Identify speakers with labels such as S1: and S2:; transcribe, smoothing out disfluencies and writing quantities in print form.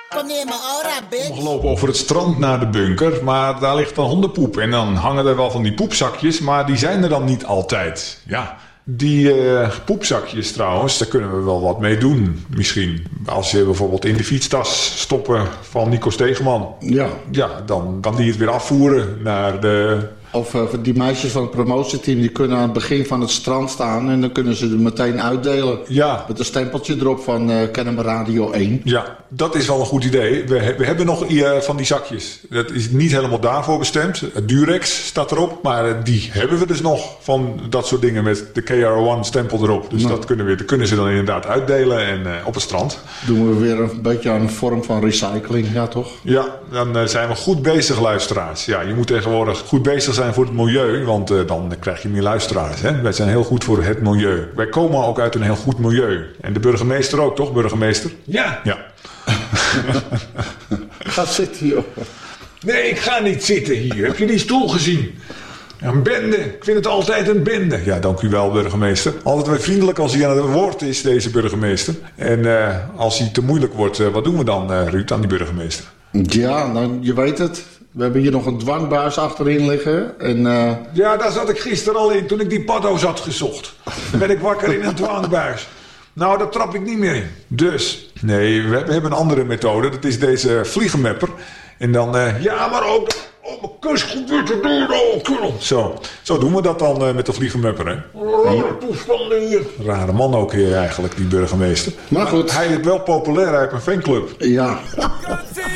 S1: We lopen over het strand naar de bunker, maar daar ligt dan hondenpoep. En dan hangen er wel van die poepzakjes, maar die zijn er dan niet altijd. Ja, die poepzakjes trouwens, daar kunnen we wel wat mee doen misschien. Als je bijvoorbeeld in de fietstas stoppen van Nico Stegeman. Ja, dan kan die het weer afvoeren naar de...
S2: Of die meisjes van het promotieteam, die kunnen aan het begin van het strand staan en dan kunnen ze er meteen uitdelen.
S1: Ja.
S2: Met een stempeltje erop van Kennemer Radio 1.
S1: Ja, dat is wel een goed idee. We hebben nog van die zakjes. Dat is niet helemaal daarvoor bestemd. Durex staat erop, maar die hebben we dus nog van dat soort dingen met de KR1 stempel erop. Dus dat kunnen ze dan inderdaad uitdelen en op het strand.
S2: Doen we weer een beetje aan een vorm van recycling, ja toch?
S1: Ja, dan zijn we goed bezig, luisteraars. Ja, je moet tegenwoordig goed bezig zijn voor het milieu, want dan krijg je meer luisteraars. Hè? Wij zijn heel goed voor het milieu. Wij komen ook uit een heel goed milieu. En de burgemeester ook, toch, burgemeester?
S3: Ja.
S2: Ga zitten, joh.
S3: Nee, ik ga niet zitten hier. Heb je die stoel gezien? Een bende. Ik vind het altijd een bende.
S1: Ja, dank u wel, burgemeester. Altijd weer vriendelijk als hij aan het woord is, deze burgemeester. En als hij te moeilijk wordt, wat doen we dan, Ruud, aan die burgemeester?
S2: Ja, dan, je weet het. We hebben hier nog een dwangbuis achterin liggen. En,
S3: Ja, daar zat ik gisteren al in toen ik die paddo's had gezocht. Dan ben ik wakker in een dwangbuis. Nou, daar trap ik niet meer in.
S1: Dus, nee, we hebben een andere methode. Dat is deze vliegenmapper. En dan,
S3: ja, maar ook op mijn kust gebeurt er door.
S1: Zo doen we dat dan met de vliegenmapper, hè?
S3: Rare toestanden hier.
S1: Rare man ook hier eigenlijk, die burgemeester.
S2: Maar goed.
S1: Hij is wel populair, hij heeft een fanclub.
S2: Ja.